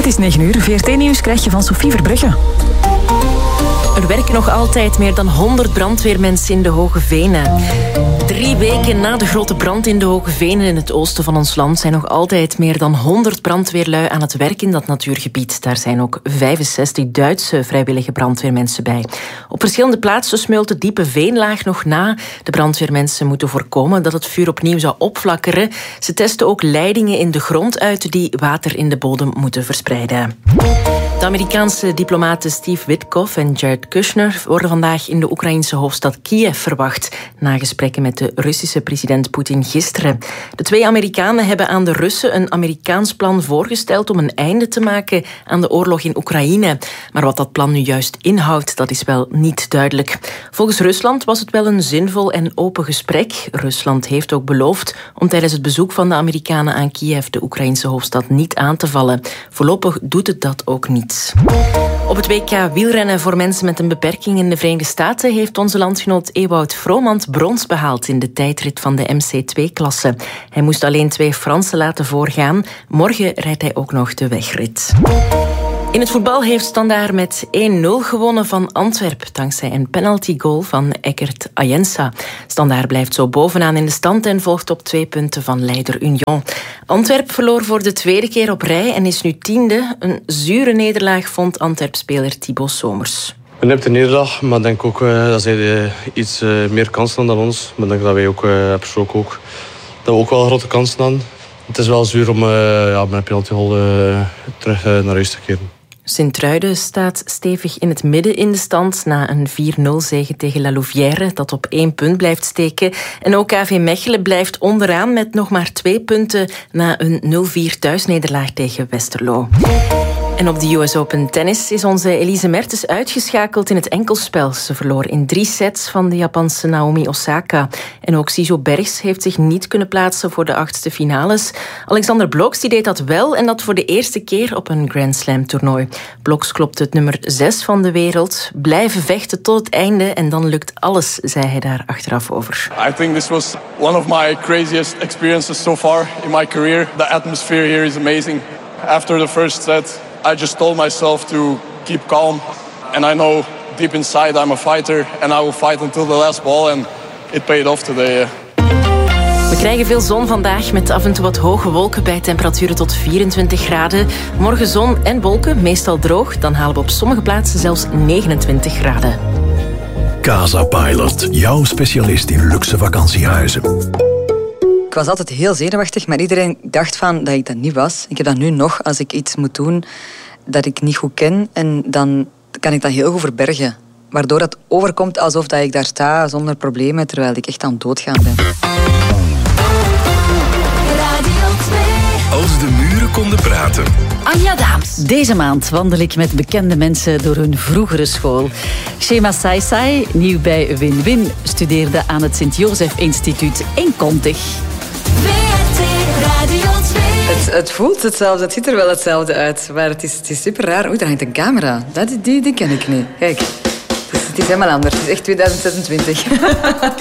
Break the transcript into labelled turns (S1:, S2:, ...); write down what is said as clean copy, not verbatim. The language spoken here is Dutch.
S1: is 9:00. VRT-nieuws krijg je van Sophie Verbrugge.
S2: Er werken nog altijd meer dan 100 brandweermensen in de Hoge Venen. 3 weken na de grote brand in de Hoge Venen in het oosten van ons land zijn nog altijd meer dan 100 brandweerlui aan het werk in dat natuurgebied. Daar zijn ook 65 Duitse vrijwillige brandweermensen bij. Op verschillende plaatsen smeult de diepe veenlaag nog na. De brandweermensen moeten voorkomen dat het vuur opnieuw zou opflakkeren. Ze testen ook leidingen in de grond uit die water in de bodem moeten verspreiden. De Amerikaanse diplomaten Steve Witkoff en Jared Kushner worden vandaag in de Oekraïnse hoofdstad Kiev verwacht, na gesprekken met de Russische president Poetin gisteren. De 2 Amerikanen hebben aan de Russen een Amerikaans plan voorgesteld om een einde te maken aan de oorlog in Oekraïne. Maar wat dat plan nu juist inhoudt, dat is wel niet duidelijk. Volgens Rusland was het wel een zinvol en open gesprek. Rusland heeft ook beloofd om tijdens het bezoek van de Amerikanen aan Kiev de Oekraïnse hoofdstad niet aan te vallen. Voorlopig doet het dat ook niet. Op het WK wielrennen voor mensen met een beperking in de Verenigde Staten heeft onze landgenoot Ewout Vromand brons behaald in de tijdrit van de MC2-klasse. Hij moest alleen 2 Fransen laten voorgaan. Morgen rijdt hij ook nog de wegrit. In het voetbal heeft Standaard met 1-0 gewonnen van Antwerpen, dankzij een penaltygoal van Eckert Ayensa. Standaard blijft zo bovenaan in de stand en volgt op 2 punten van leider Union. Antwerpen verloor voor de 2e keer op rij en is nu 10e. Een zure nederlaag vond Antwerp-speler Thibaut Somers.
S3: Een nipte nederlaag, maar ik denk ook dat zij iets meer kansen hadden dan ons. Maar ik denk dat wij ook persoonlijk ook, dat we ook wel grote kansen hadden. Het is wel zuur om met een penaltygoal terug naar huis te keren.
S2: Sint-Truiden staat stevig in het midden in de stand na een 4-0 zege tegen La Louvière, dat op 1 punt blijft steken. En ook KV Mechelen blijft onderaan met nog maar 2 punten na een 0-4 thuisnederlaag tegen Westerlo. En op de US Open Tennis is onze Elise Mertens uitgeschakeld in het enkelspel. Ze verloor in 3 sets van de Japanse Naomi Osaka. En ook Sijo Bergs heeft zich niet kunnen plaatsen voor de 8e finales. Alexander Bloks die deed dat wel en dat voor de eerste keer op een Grand Slam toernooi. Bloks klopte het nummer 6 van de wereld. Blijven vechten tot het einde en dan lukt alles, zei hij daar achteraf over.
S4: I think this was one of my craziest experiences so far in my career. The atmosphere here is amazing. After the first set, I just told myself to keep calm. And I know deep inside I'm a fighter and I will fight until the last ball. And it paid off today.
S2: We krijgen veel zon vandaag met af en toe wat hoge wolken bij temperaturen tot 24 graden. Morgen zon en wolken, meestal droog. Dan halen we op sommige plaatsen zelfs 29 graden.
S5: Casa Pilot, jouw specialist in luxe vakantiehuizen.
S6: Ik was altijd heel zenuwachtig, maar iedereen dacht van dat ik dat niet was. Ik heb dat nu nog, als ik iets moet doen dat ik niet goed ken. En dan kan ik dat heel goed verbergen. Waardoor het overkomt alsof dat ik daar sta zonder problemen, terwijl ik echt aan het doodgaan ben.
S5: Als de muren konden praten.
S7: Anja Daams. Deze maand wandel ik met bekende mensen door hun vroegere school. Shema Saisai, nieuw bij Win-Win, studeerde aan het Sint-Josef Instituut in Kontig.
S6: Het voelt hetzelfde, het ziet er wel hetzelfde uit. Maar het is super raar. Oei, daar hangt een camera. Die ken ik niet. Kijk, het is helemaal anders. Het is echt 2026.